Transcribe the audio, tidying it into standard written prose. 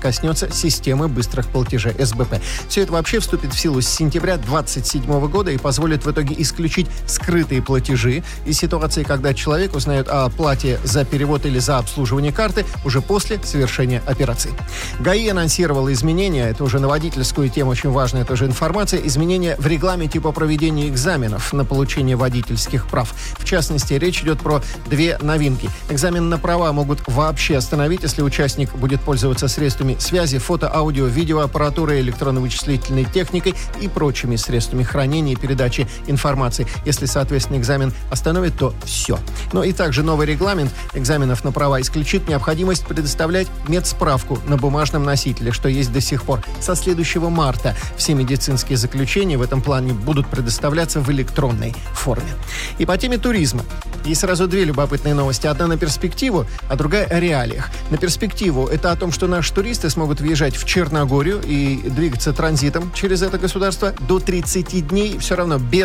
коснется системы быстрых платежей СБП. Все это вообще вступит в силу с сентября 2027 года и позволит в итоге исключить скрытые платежи и ситуации, когда человек узнает о оплате за перевод или за обслуживание карты уже после совершения операции. ГАИ анонсировала изменения, это уже на водительскую тему очень важная тоже информация, изменения в регламенте по проведению экзаменов на получение водительских прав. В частности, речь идет про две новинки. Экзамен на права могут вообще остановить, если участник будет пользоваться средствами связи, фото, аудио, видеоаппаратурой, электронно-вычислительной техникой и прочими средствами хранения и передачи информации. Если, соответственно, экзамен остановит, то все. Но и также новый регламент экзаменов на права исключит необходимость предоставлять медсправку на бумажном носителе, что есть до сих пор. Со следующего марта все медицинские заключения в этом плане будут предоставляться в электронной форме. И по теме туризма. Есть сразу две любопытные новости. Одна на перспективу, а другая о реалиях. На перспективу это о том, что наши туристы смогут въезжать в Черногорию и двигаться транзитом через это государство до 30 дней, все равно без